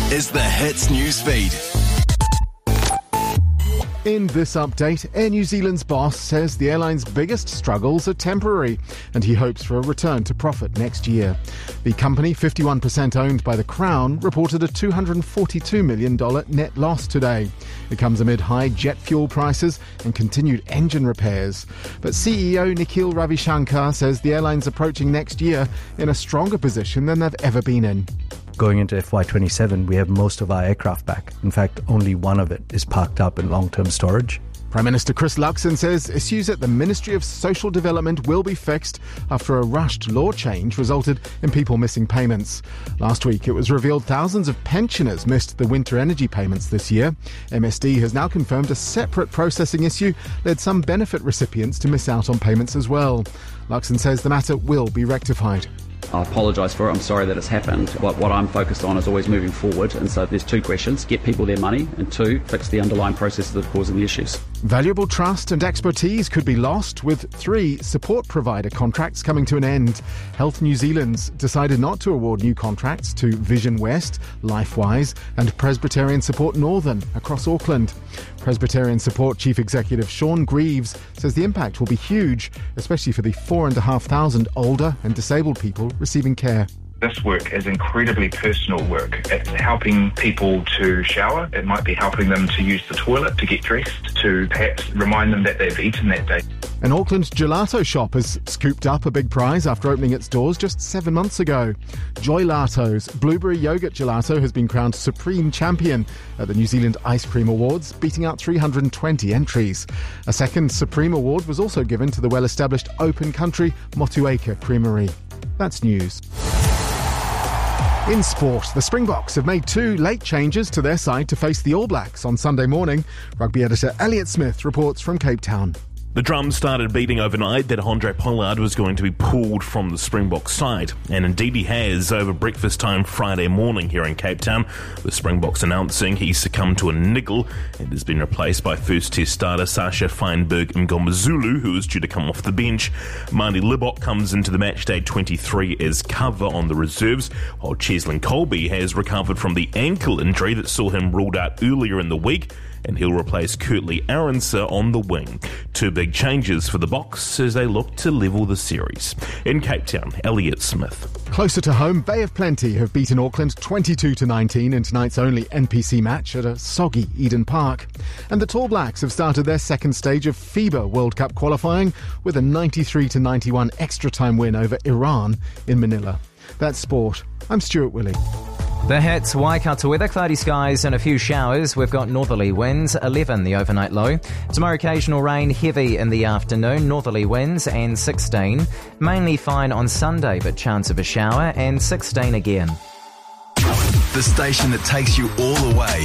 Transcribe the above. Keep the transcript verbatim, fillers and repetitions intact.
is the Hits newsfeed. In this update, Air New Zealand's boss says the airline's biggest struggles are temporary and he hopes for a return to profit next year. The company, fifty-one percent owned by the Crown, reported a two hundred forty-two million dollars net loss today. It comes amid high jet fuel prices and continued engine repairs. But C E O Nikhil Ravishankar says the airline's approaching next year in a stronger position than they've ever been in. Going into F Y twenty-seven, we have most of our aircraft back. In fact, only one of it is parked up in long-term storage. Prime Minister Chris Luxon says issues at the Ministry of Social Development will be fixed after a rushed law change resulted in people missing payments. Last week, it was revealed thousands of pensioners missed the winter energy payments this year. M S D has now confirmed a separate processing issue led some benefit recipients to miss out on payments as well. Luxon says the matter will be rectified. I apologise for it. I'm sorry that it's happened. What, what I'm focused on is always moving forward. And so there's two questions. Get people their money. And two, fix the underlying processes that are causing the issues. Valuable trust and expertise could be lost with three support provider contracts coming to an end. Health New Zealand's decided not to award new contracts to Vision West, LifeWise and Presbyterian Support Northern across Auckland. Presbyterian Support Chief Executive Sean Greaves says the impact will be huge, especially for the four and a half thousand older and disabled people receiving care. This work is incredibly personal work. It's helping people to shower. It might be helping them to use the toilet, to get dressed, to perhaps remind them that they've eaten that day. An Auckland gelato shop has scooped up a big prize after opening its doors just seven months ago. Joy Lato's blueberry yogurt gelato has been crowned Supreme Champion at the New Zealand Ice Cream Awards, beating out three hundred twenty entries. A second Supreme Award was also given to the well-established Open Country Motueka Creamery. That's news. In sport, the Springboks have made two late changes to their side to face the All Blacks on Sunday morning. Rugby editor Elliot Smith reports from Cape Town. The drums started beating overnight that Andre Pollard was going to be pulled from the Springboks side, and indeed he has over breakfast time Friday morning here in Cape Town, with Springboks announcing he succumbed to a niggle and has been replaced by first test starter Sasha Feinberg Mngomezulu, who is due to come off the bench. Marnie Libok comes into the matchday twenty-three as cover on the reserves, while Cheslin Colby has recovered from the ankle injury that saw him ruled out earlier in the week, and he'll replace Kurtley Arunsa on the wing. Two big changes for the Boks as they look to level the series. In Cape Town, Elliot Smith. Closer to home, Bay of Plenty have beaten Auckland twenty-two to nineteen in tonight's only N P C match at a soggy Eden Park. And the Tall Blacks have started their second stage of FIBA World Cup qualifying with a ninety-three to ninety-one extra time win over Iran in Manila. That's sport. I'm Stuart Willey. The Hits, Waikato weather, cloudy skies and a few showers. We've got northerly winds, eleven the overnight low. Tomorrow occasional rain, heavy in the afternoon, northerly winds and sixteen. Mainly fine on Sunday but chance of a shower and sixteen again. The station that takes you all the way.